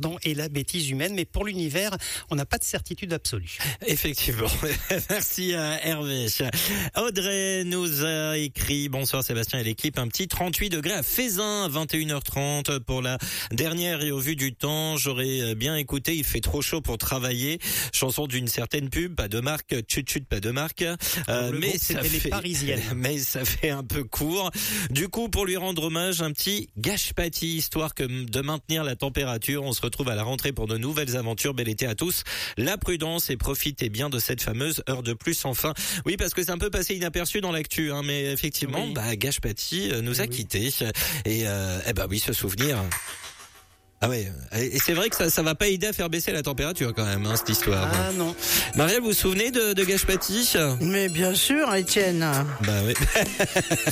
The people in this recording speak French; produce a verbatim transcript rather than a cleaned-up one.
pardon, et la bêtise humaine. Mais pour l'univers, on n'a pas de certitude absolue. Effectivement. Merci à Hervé. Audrey nous a écrit, bonsoir Sébastien et l'équipe, un petit trente-huit degrés à Fézin, vingt et une heures trente pour la dernière et au vu du temps, j'aurais bien écouté, il fait trop chaud pour travailler. Chanson d'une certaine pub, pas de marque, chut chut, pas de marque. Euh, le mais groupe, ça c'était fait, les Parisiennes. mais ça fait un peu court. Du coup, pour lui rendre hommage, un petit gâche-pâtis, histoire que de maintenir la température. On se retrouve à la rentrée pour de nouvelles aventures. Bel été à tous. La prudence et profitez bien de cette fameuse heure de plus enfin. Oui, parce que c'est un peu passé inaperçu dans l'actu, hein, mais effectivement, oui. bah, Gâche-Paty nous a oui. quittés. Et, euh, eh ben oui, ce souvenir. Ah ouais, et c'est vrai que ça, ça va pas aider à faire baisser la température quand même, hein, cette histoire. Ah non. Marielle, vous vous souvenez de, de Gâche-Paty ? Mais bien sûr, Étienne. Bah oui.